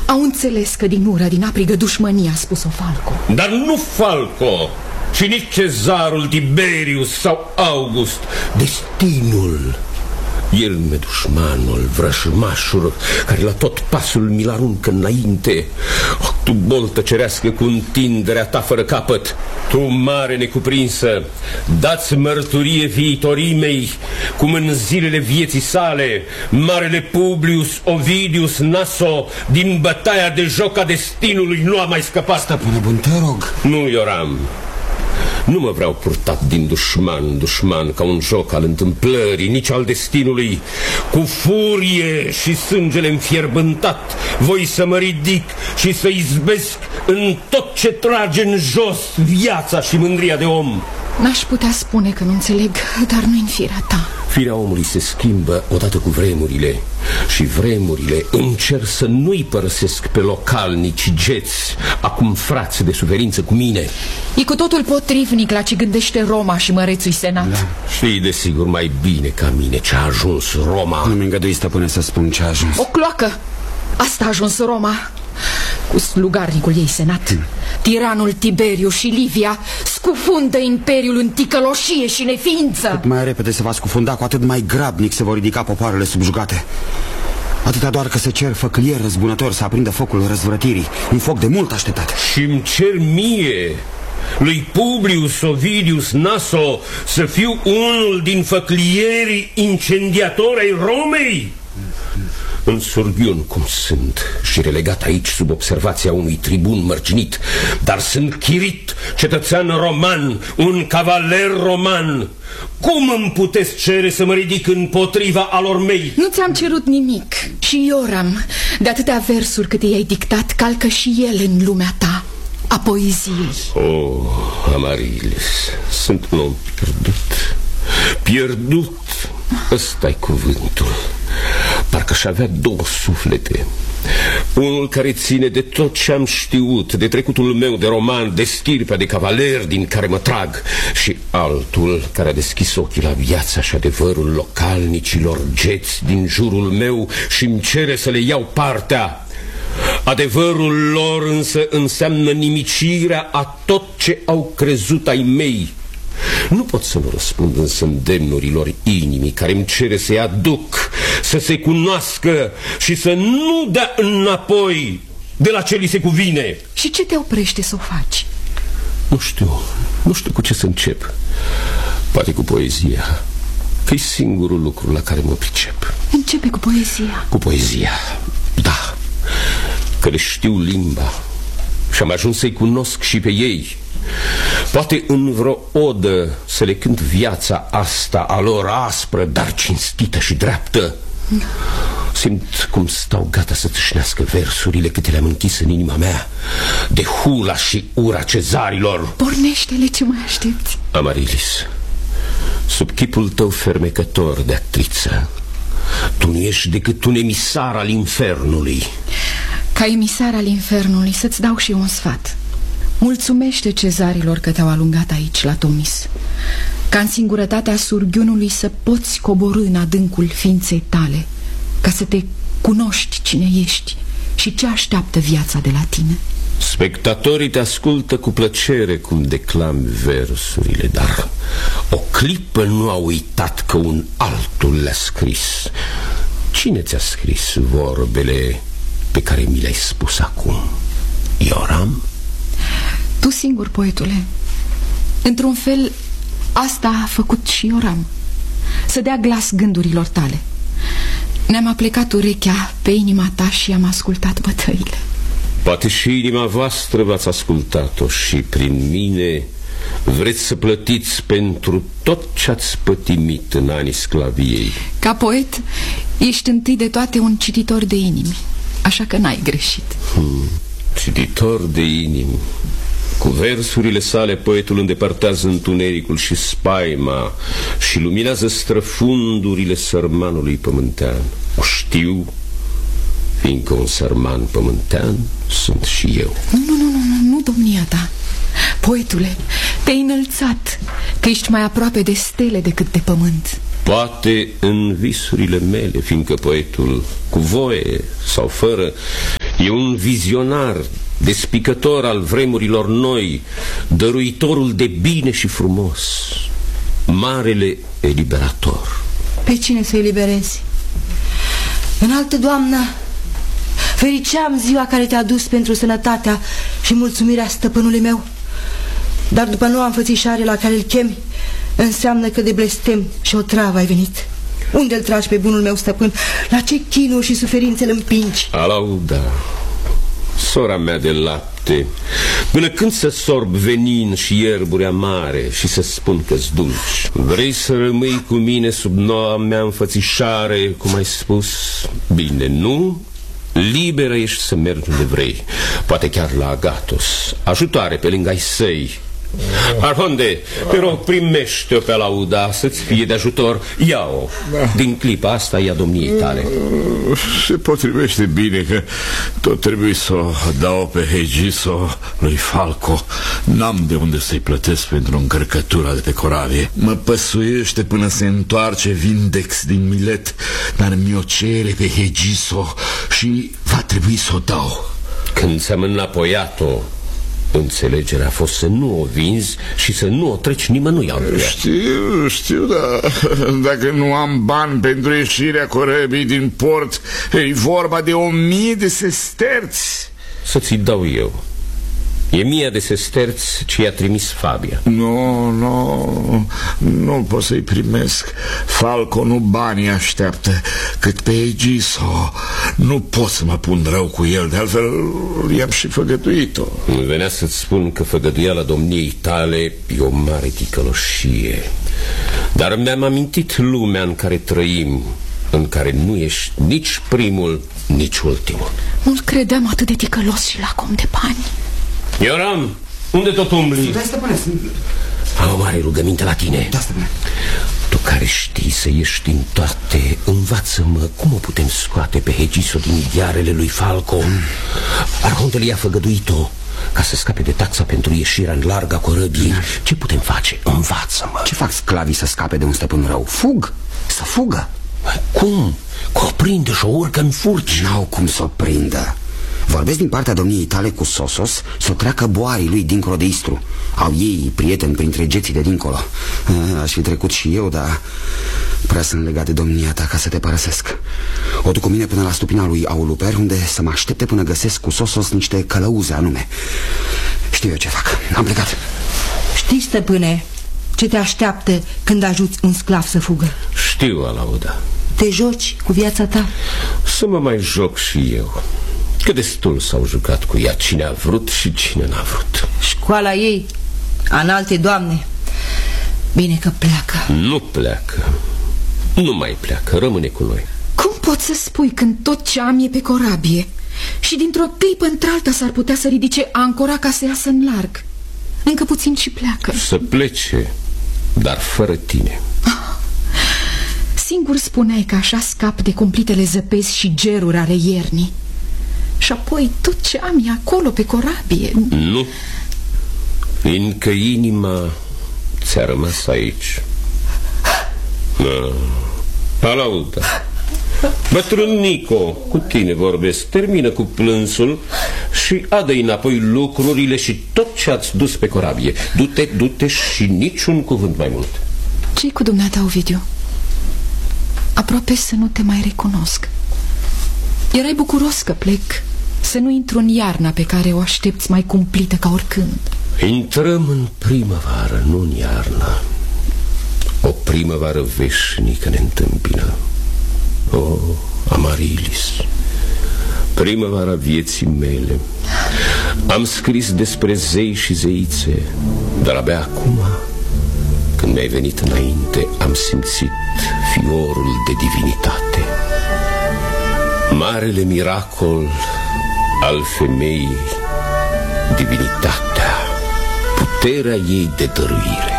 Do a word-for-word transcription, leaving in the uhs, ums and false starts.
Au înțeles că din ură, din aprigă dușmănie a spus-o Falco. Dar nu Falco și nici cezarul Tiberius sau August. Destinul. El mi-e dușmanul, vrăjmașul, care la tot pasul mi-l aruncă înainte. Oh, tu boltă cerească cu întinderea ta fără capăt, tu mare necuprinsă, dați mărturie viitorii mei, cum în zilele vieții sale marele Publius Ovidius Naso din bătaia de joc a destinului nu a mai scăpat. Stăpâne bun, te rog. Nu, Ioram, nu mă vreau purtat din dușman în dușman ca un joc al întâmplării, nici al destinului. Cu furie și sângele înfierbântat voi să mă ridic și să izbesc în tot ce trage în jos viața și mândria de om. N-aș putea spune că nu înțeleg, dar nu-i în firea ta. Firea omului se schimbă odată cu vremurile și vremurile încerc să nu-i părăsesc pe localnici geți, acum frați de suferință cu mine. E cu totul potrivnic la ce gândește Roma și mărețul senat. Da. Știi desigur mai bine ca mine ce a ajuns Roma. Nu mi îngădui, stăpâne, să spun ce a ajuns. O cloacă! Asta a ajuns Roma, cu slugarnicul ei senat. hmm. Tiranul Tiberiu și Livia scufundă imperiul în ticăloșie și neființă. Cât mai repede se va scufunda, cu atât mai grabnic se vor ridica popoarele subjugate. Atâta doar că se cer făclieri răzbunători să aprindă focul răzvrătirii, un foc de mult așteptat. Și-mi cer mie, lui Publius Ovidius Naso, să fiu unul din făclierii incendiatori ai Romei? În surghiun cum sunt și relegat aici sub observația unui tribun mărginit, dar sunt chirit, cetățean roman, un cavaler roman. Cum îmi puteți cere să mă ridic împotriva alor mei? Nu ți-am cerut nimic. Și Ioram, de atâtea versuri câte i-ai dictat, calcă și el în lumea ta a poeziei. Oh, Amarilis, sunt un om pierdut. Pierdut, ăsta-i cuvântul. Parcă-și avea două suflete. Unul care ține de tot ce am știut, de trecutul meu de roman, de stirpea de cavaler din care mă trag, și altul care a deschis ochii la viața și adevărul localnicilor geți din jurul meu și îmi cere să le iau partea. Adevărul lor însă înseamnă nimicirea a tot ce au crezut ai mei. Nu pot să nu răspund însă îndemnurilor inimii care îmi cere să-i aduc, să se cunoască și să nu dea înapoi de la ce li se cuvine. Și ce te oprește să o faci? Nu știu, nu știu cu ce să încep. Poate cu poezia, că e singurul lucru la care mă pricep. Începe cu poezia. Cu poezia, da, că le știu limba și am ajuns să-i cunosc și pe ei. Poate în vreo odă să le cânt viața asta a lor aspră, dar cinstită și dreaptă. Simt cum stau gata să tâșnească versurile câte le-am închis în inima mea de hula și ura cezarilor. Pornește-le, ce mai aștepți? Amarilis, sub chipul tău fermecător de actriță, tu nu ești decât un emisar al infernului. Ca emisar al infernului să-ți dau și eu un sfat. Mulțumește cezarilor că te-au alungat aici la Tomis, ca în singurătatea surghiunului să poți coborî în adâncul ființei tale, ca să te cunoști cine ești și ce așteaptă viața de la tine. Spectatorii te ascultă cu plăcere cum declami versurile, dar o clipă nu au uitat că un altul le-a scris. Cine ți-a scris vorbele pe care mi le-ai spus acum? Ioram? Tu singur, poetule. Într-un fel, asta a făcut și Ioram, să dea glas gândurilor tale. Ne-am aplecat urechea pe inima ta și am ascultat bătăile. Poate și inima voastră v-ați ascultat-o și prin mine vreți să plătiți pentru tot ce-ați pătimit în anii sclaviei. Ca poet, ești întâi de toate un cititor de inimi, așa că n-ai greșit. hmm, Cititor de inimi. Cu versurile sale poetul îndepărtează întunericul și spaima și luminează străfundurile sărmanului pământean. O știu, fiindcă un sărman pământean sunt și eu. Nu, nu, nu, nu, nu, domnia ta. Poetule, te-ai înălțat, că ești mai aproape de stele decât de pământ. Poate în visurile mele, fiindcă poetul, cu voie sau fără, E un vizionar, despicător al vremurilor noi, dăruitorul de bine și frumos, marele eliberator. Pe cine să eliberezi? Înaltă Doamnă, fericeam ziua care te-a dus pentru sănătatea și mulțumirea stăpânului meu. Dar după noua înfățișare la care îl chemi, înseamnă că de blestem și o travă ai venit. Unde îl tragi pe bunul meu stăpân? La ce chinuri și suferințe îl împingi? Alauda, sora mea de lapte, până când să sorb venin și ierburi amare și să spun că-s dulci? Vrei să rămâi cu mine sub noua mea înfățișare, cum ai spus? Bine, nu? Liberă ești să mergi unde vrei, poate chiar la Agatos, ajutoare pe lângă ai săi. Arhonde, te rog, primește-o pe Alauda, să-ți fie de ajutor. Ia-o, din clipa asta ia domniei tale. Se potrivește bine că tot trebuie să o dau pe Hegiso lui Falco. N-am de unde să-i plătesc pentru încărcătura de pe corabie. Mă păsuiește până se întoarce Vindex din Milet, dar mi-o cere pe Hegiso și va trebui să o dau. Când ți-am înapoiat-o, înțelegerea a fost să nu o vinzi și să nu o treci nimănui altuia. Știu, știu, dar dacă nu am bani pentru ieșirea corăbii din port, e vorba de o mie de sesterți. Să ți dau eu. E mia de sesterți ce i-a trimis Fabia. Nu, nu, nu pot să-i primesc. Falco nu banii așteaptă, cât pe Egiso. Nu pot să mă pun rău cu el, de altfel i-am și făgăduit-o. Venea să-ți spun că făgăduiala domniei tale e o mare ticăloșie, dar mi-am amintit lumea în care trăim, în care nu ești nici primul, nici ultimul. Nu-l credeam atât de ticălos și lacom de bani. Ioram, unde tot umbli? Da, stăpâne, sunt... Am o mare rugăminte la tine. Da, stăpâne. Tu care știi să ieși din toate, învață-mă cum o putem scoate pe Hegiso din ghearele lui Falco. Arhontele i-a făgăduit-o ca să scape de taxa pentru ieșirea în larga corăbiei. Ce putem face? Învață-mă. Ce fac sclavii să scape de un stăpân rău? Fug, să fugă. Cum? Că o prinde și o urcă în furci. N-au cum să o prindă. Vorbesc din partea domniei tale cu Sosos să o treacă boarii lui dincolo de Istru. Au ei prieteni printre geții de dincolo. Aș fi trecut și eu, dar prea sunt legat de domnia ta ca să te părăsesc. O duc cu mine până la stupina lui Auluper, unde să mă aștepte până găsesc cu Sosos niște călăuze anume. Știu eu ce fac. Am plecat. Știi, stăpâne, ce te așteaptă când ajuți un sclav să fugă? Știu, Alauda. Te joci cu viața ta? Să mă mai joc și eu. Că destul s-au jucat cu ea, cine a vrut și cine n-a vrut. Școala ei, înalte Doamne. Bine că pleacă. Nu pleacă. Nu mai pleacă, rămâne cu noi. Cum poți să spui când tot ce am e pe corabie și dintr-o clipă într-alta s-ar putea să ridice ancora ca să iasă în larg? Încă puțin și pleacă. Să plece, dar fără tine. Singur spuneai că așa scap de cumplitele zăpezi și geruri ale iernii. Și apoi tot ce am e acolo pe corabie. Nu, fiindcă inima ți-a rămas aici. No. Alauda, bătrân Nico, cu tine vorbesc. Termină cu plânsul și adă-i înapoi lucrurile și tot ce ați dus pe corabie. Du-te, du-te și niciun cuvânt mai mult. Ce-i cu dumneata, Ovidiu? Aproape să nu te mai recunosc. Erai bucuros că plec, să nu intru în iarna pe care o aștepți mai cumplită ca oricând. Intrăm în primăvară, nu în iarnă. O primăvară veșnică ne întâmpină. O, Amarilis, primăvara vieții mele. Am scris despre zei și zeițe, dar abia acum, când mi-ai venit înainte, am simțit fiorul de divinitate. Marele miracol al femeii, divinitatea, puterea ei de dăruire.